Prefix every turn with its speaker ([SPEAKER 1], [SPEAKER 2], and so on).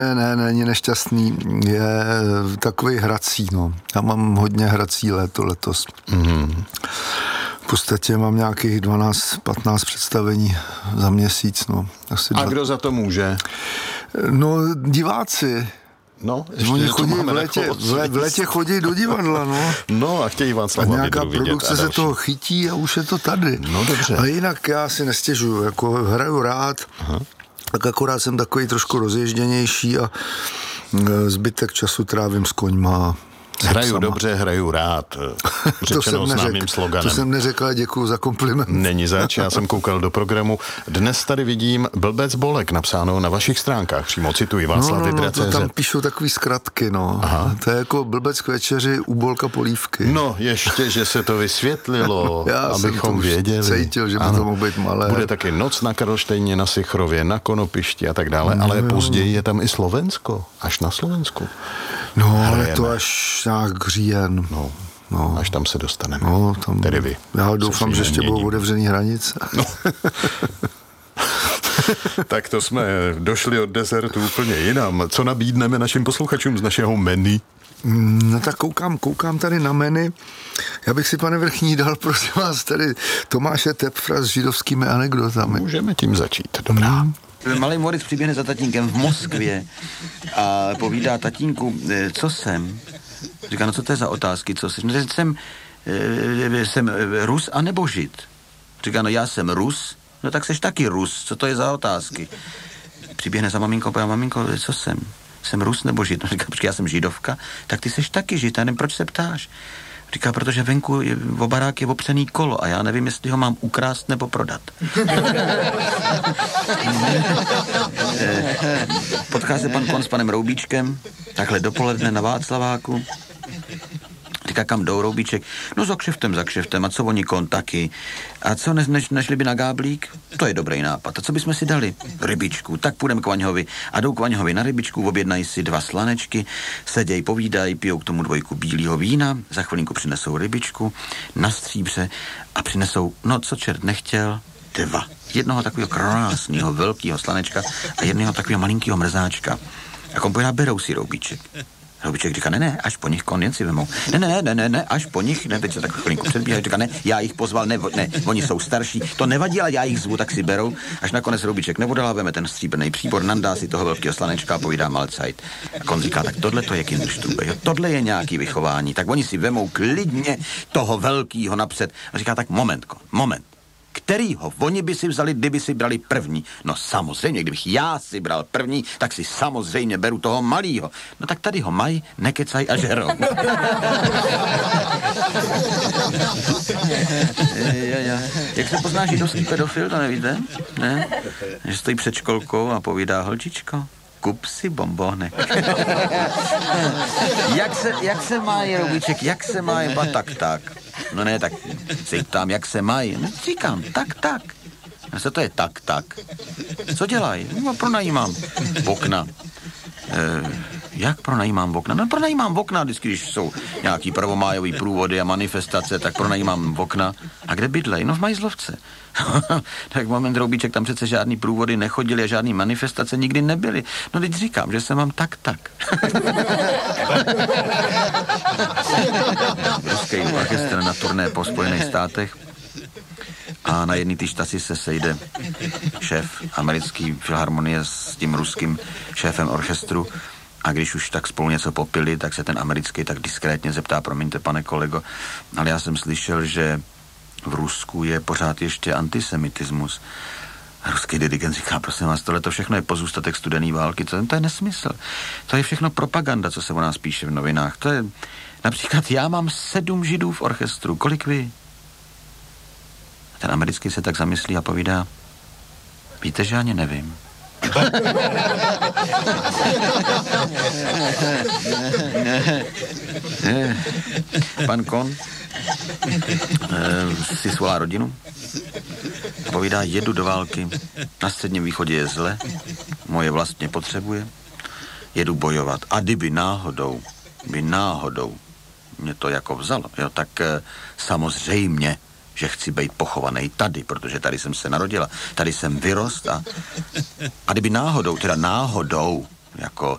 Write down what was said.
[SPEAKER 1] Ne, není nešťastný, je takový hrací, no. Já mám hodně hrací léto letos. V podstatě mám nějakých 12-15 představení za měsíc, no.
[SPEAKER 2] A kdo za to může?
[SPEAKER 1] No, diváci.
[SPEAKER 2] No,
[SPEAKER 1] Oni chodí v létě chodí do divadla, no.
[SPEAKER 2] No a chtějí Václav
[SPEAKER 1] a nějaká produkce se toho chytí a už je to tady.
[SPEAKER 2] No dobře.
[SPEAKER 1] Ale jinak já si nestěžuju, jako hraju rád. Aha. Tak akorát jsem takový trošku rozježděnější a zbytek času trávím s koňma.
[SPEAKER 2] Hraju dobře, hraju rád. Řečeno známým sloganem.
[SPEAKER 1] To jsem neřekl, ale děkuju za kompliment.
[SPEAKER 2] Není zač, já jsem koukal do programu. Dnes tady vidím Blbec Bolek napsáno na vašich stránkách. Přímo cituji Václav.cz.
[SPEAKER 1] To tam píšou takový zkratky, no. Aha. To je jako Blbec k večeři, úbolka polívky.
[SPEAKER 2] No, ještě, že se to vysvětlilo, abychom věděli.
[SPEAKER 1] Cítil, že by to mohlo být malé.
[SPEAKER 2] Bude taky noc na Karlštejně, na Sichrově, na Konopišti a tak dále, ale později je tam i Slovensko, až na Slovensku.
[SPEAKER 1] No, ale to až nějak říjen.
[SPEAKER 2] No, až tam se dostaneme.
[SPEAKER 1] No, tam,
[SPEAKER 2] tedy vy.
[SPEAKER 1] Já doufám, že ještě budou otevřený hranice. No.
[SPEAKER 2] Tak to jsme došli od desertu úplně jinam. Co nabídneme našim posluchačům z našeho menu?
[SPEAKER 1] No tak koukám tady na menu. Já bych si, pane Vrchní, dal, prosím vás, tady Tomáše Tepfra s židovskými anekdotami.
[SPEAKER 2] Můžeme tím začít, dobrá.
[SPEAKER 3] Malý Moritz přiběhne za tatínkem v Moskvě a povídá: tatínku, co jsem? Říká: no co to je za otázky, co jsi? No, jsem Rus a nebo Žid? Říká: no já jsem Rus. No tak seš taky Rus, co to je za otázky? Přiběhne za maminkou a povídá: maminko, co jsem? Jsem Rus nebo Žid? No, říká: počkej, já jsem Židovka. Tak ty seš taky Žid, já nevím, proč se ptáš. Říká: protože venku o barák je opřený kolo a já nevím, jestli ho mám ukrást nebo prodat. Potká se pan Kon s panem Roubíčkem takhle dopoledne na Václaváku. Říká: kam jdou, Roubíček? No za kšeftem. A co oni, Kon? Taky. A co, nešli by na Gáblík? To je dobrý nápad. A co bychom si dali? Rybičku. Tak půjdeme k Vaňhovi. A jdou k Vaňhovi na rybičku, objednají si 2 slanečky, seděj, povídají, pijou k tomu 2 bílého vína, za chvilinku přinesou rybičku na stříbře a přinesou, no co čert nechtěl, 2. Jednoho takového krásného, velkého slanečka a jednoho takového malinkého mrzáčka. A Kon povídá: berou si, Roubíček. Roubíček říká: ne, až po nich, Kon, jen si vemou. Ne, až po nich, ne, teď se tak chvilinku předbíhají, říká: ne, já jich pozval, ne, oni jsou starší, to nevadí, ale já jich zvu, tak si berou. Až nakonec Roubíček neodolá, veme ten stříbrný příbor, nandá si toho velkého slanečka a povídá: Malcajt. A Kon říká: tak tohle to je Kinderstube, jo, tohle je nějaký vychování, tak oni si vemou klidně toho velkýho napřed. A říká: tak moment. Kterýho oni by si vzali, kdyby si brali první? No samozřejmě, kdybych já si bral první, tak si samozřejmě beru toho malýho. No tak tady ho mají, nekecaj a žerou. Jak se pozná židovský pedofil, to nevíte? Ne? Že stojí před školkou a povídá: holčičko, kup si bonbónek. jak se mají, Roubíček, jak se mají? Tak. No ne, tak si ptám, jak se mají. No, říkám, tak. A co to je tak? Co dělají? No, pronajímám okna. Jak pronajímám okna? No, pronajímám okna, vždycky, když jsou nějaký prvomájový průvody a manifestace, tak pronajímám okna. A kde bydlej? No v Majzlovce. Tak moment, Roubíček, tam přece žádný průvody nechodily a žádný manifestace nikdy nebyly. No teď říkám, že se mám tak. Ruský orchestr na turné po Spojených státech a na jedné té štaci se sejde šéf americký filharmonie s tím ruským šéfem orchestru a když už tak spolu něco popili, tak se ten americký tak diskrétně zeptá: promiňte, pane kolego, ale já jsem slyšel, že v Rusku je pořád ještě antisemitismus. Ruský dirigent říká: prosím vás, tohle to všechno je pozůstatek studené války, to je nesmysl. To je všechno propaganda, co se o nás píše v novinách. To je, například já mám 7 Židů v orchestru, kolik vy? Ten americký se tak zamyslí a povídá: víte, že ani nevím. Pan Kon si svolá rodinu a povídá: jedu do války, na Středním východě je zle, moje vlastně potřebuje, jedu bojovat. A kdyby náhodou mě to jako vzalo, jo, tak samozřejmě, že chci být pochovaný tady, protože tady jsem se narodila, tady jsem vyrost a kdyby náhodou, jako